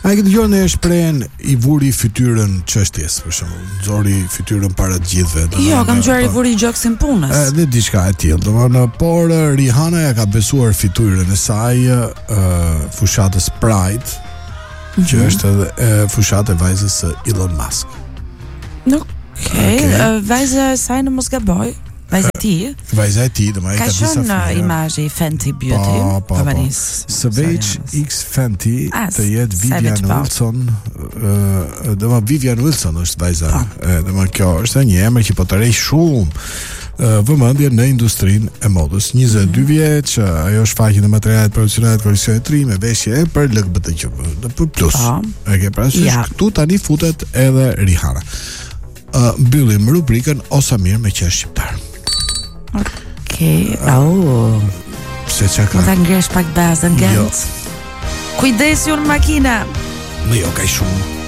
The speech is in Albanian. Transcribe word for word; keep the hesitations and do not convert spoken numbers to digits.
A ke dëgjuar në shprehen i vuri fytyrën çështjes, për shembull, nxori fytyrën para të gjithëve. Jo, kam dëgjuar i vuri gjoksin punës. Edhe diçka e tillë. Domethënë, por Rihanna ja ka besuar fytyrën e saj uh, fushatës Pride, mm-hmm. që është edhe fushatë e vajzës së Elon Musk. Okej, okay. okay. Vajza e saj në mos gaboj. Vajza e tij. Vajza e tij, domethënë ka disa fëmijë. Ka qenë imazhi Fenty Beauty. Po, po, po. Savage X Fenty të jetë Vivian Wilson. Ë, domethënë Vivian Wilson është vajza. Domethënë kjo është një emër që po tërheq shumë vëmendje në industrinë e modës. njëzet e dy vjeç, ajo shfaqet në materialet profesionale, koleksionet të ri me veshje për L G B T Q plus. E ke parasysh? Këtu tani futet edhe Rihanna. Uh, mbyllim rubrikën Osamir me qesh shqiptar. Okej, okay. Au. Pse çka ka? Mund ta ngresh pak bazën, gent. Jo. Kujdesi unë makina. Më jo, ka shumë.